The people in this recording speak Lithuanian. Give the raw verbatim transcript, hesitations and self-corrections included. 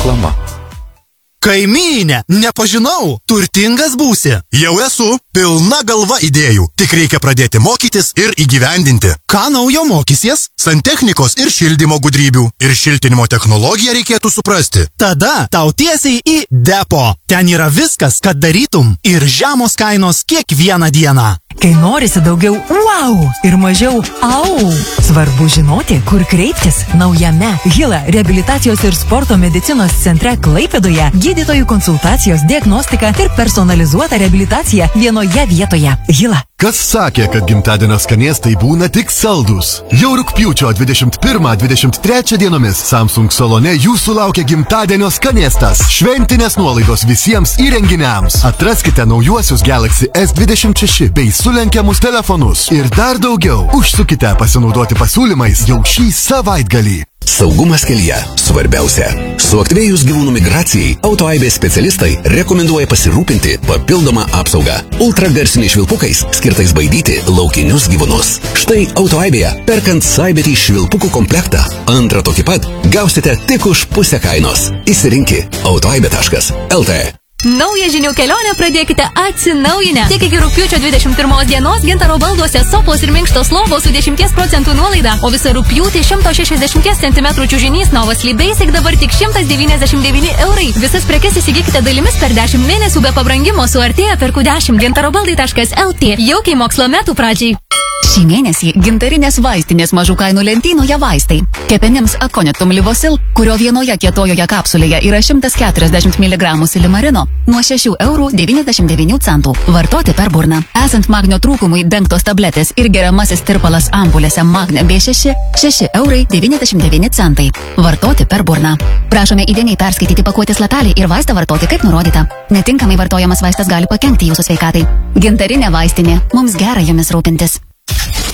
Reklama. Kaimynė, nepažinau, turtingas būsi. Jau esu, pilna galva idėjų, tik reikia pradėti mokytis ir įgyvendinti. Ką naujo mokysies? Santechnikos ir šildymo gudrybių. Ir šiltinimo technologiją reikėtų suprasti. Tada tau tiesiai į depo. Ten yra viskas, kad darytum ir žemos kainos kiekvieną dieną. Kai norisi daugiau wow ir mažiau au, svarbu žinoti, kur kreiptis. Naujame Hila reabilitacijos ir sporto medicinos centre Klaipėdoje gydytojų konsultacijos, diagnostika ir personalizuota reabilitacija vienoje vietoje. Hila. Kas sakė, kad gimtadienio skanėstai būna tik saldus? Jau rugpjūčio dvidešimt pirmą dvidešimt trečią dienomis Samsung salone jūsų laukia gimtadienio skanėstas. Šventinės nuolaidos visiems įrenginiams. Atraskite naujuosius Galaxy S dvidešimt šeši bei sulenkiamus telefonus. Ir dar daugiau. Užsukite pasinaudoti pasiūlymais jau šį savaitgalį. Saugumas kelyje svarbiausia. Suaktyvėjus gyvūnų migracijai, autoaibės specialistai rekomenduoja pasirūpinti papildomą apsaugą ultragarsiniais švilpukais, skirtais baidyti laukinius gyvūnus. Štai autoaibėje, perkant Saibetį švilpukų komplektą, antrą tokį pat gausite tik už pusę kainos. Įsirinki autoaibė taškas el tė. Naują žinių kelionę pradėkite atsinaujinę. Tik iki rugpjūčio dvidešimt pirmos dienos Gintaro balduose sofos ir minkštos lovos su dešimties procentų nuolaida, o visą rugpjūtį šimto šešiasdešimt centimetrų čiužinys Nova Sleep Basic dabar tik šimtas devyniasdešimt devyni eurai. Visas prekes įsigykite dalimis per dešimt mėnesių be pabrangimo su Artėja perku dešimt. gintarobaldai taškas el tė. Jaukiai mokslo metų pradžiai. Šį mėnesį gintarinės vaistinės mažų kainų lentynoje vaistai. Kepenims Aconitum Livosil, kurio vienoje kietojoje kapsulėje yra šimtas keturiasdešimt miligramų silimarino, nuo šešių eurų devyniasdešimt devynių centų. Vartoti per burną. Esant magnio trūkumui dengtos tabletės ir geriamasis tirpalas ampulėse Magne B šeši, šeši eurai devyniasdešimt devyni centai. Vartoti per burną. Prašome įdėmiai perskaityti pakuotės lapelį ir vaistą vartoti kaip nurodyta. Netinkamai vartojamas vaistas gali pakenkti jūsų sveikatai. Gintarinė vaistinė. Mums gera jumis rūpintis.